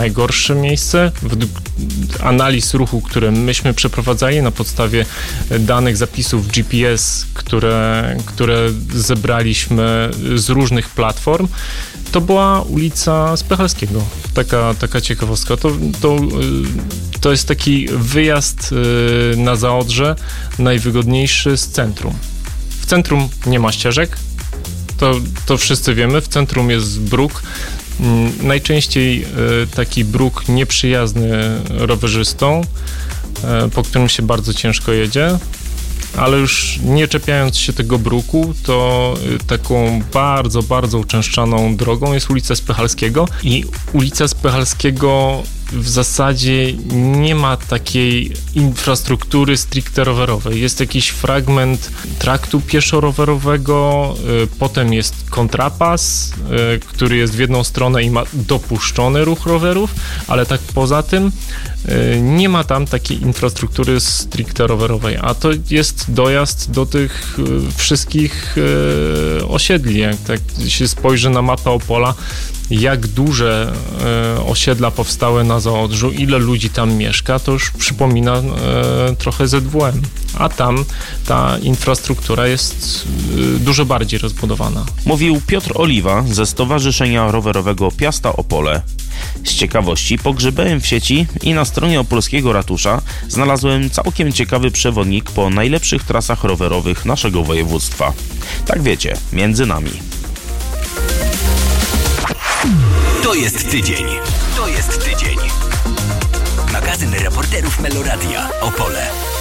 najgorsze miejsce. Według analiz ruchu, które myśmy przeprowadzali na podstawie danych zapisów GPS, które zebraliśmy z różnych platform, to była ulica Spychalskiego. Taka ciekawostka. To jest taki wyjazd na Zaodrze najwygodniejszy z centrum. W centrum nie ma ścieżek, to wszyscy wiemy. W centrum jest bruk. Najczęściej taki bruk nieprzyjazny rowerzystom, po którym się bardzo ciężko jedzie. Ale już nie czepiając się tego bruku, to taką bardzo, bardzo uczęszczaną drogą jest ulica Spychalskiego i ulica Spychalskiego w zasadzie nie ma takiej infrastruktury stricte rowerowej. Jest jakiś fragment traktu pieszo-rowerowego, potem jest kontrapas, który jest w jedną stronę i ma dopuszczony ruch rowerów, ale tak poza tym nie ma tam takiej infrastruktury stricte rowerowej, a to jest dojazd do tych wszystkich osiedli. Jak tak się spojrzy na mapę Opola, jak duże osiedla powstały na Zaodrzu, ile ludzi tam mieszka, to już przypomina trochę ZWM. A tam ta infrastruktura jest dużo bardziej rozbudowana. Mówił Piotr Oliwa ze Stowarzyszenia Rowerowego Piasta Opole. Z ciekawości pogrzebałem w sieci i na stronie opolskiego ratusza znalazłem całkiem ciekawy przewodnik po najlepszych trasach rowerowych naszego województwa. Tak wiecie, między nami. To jest tydzień. Magazyn reporterów Meloradia Opole.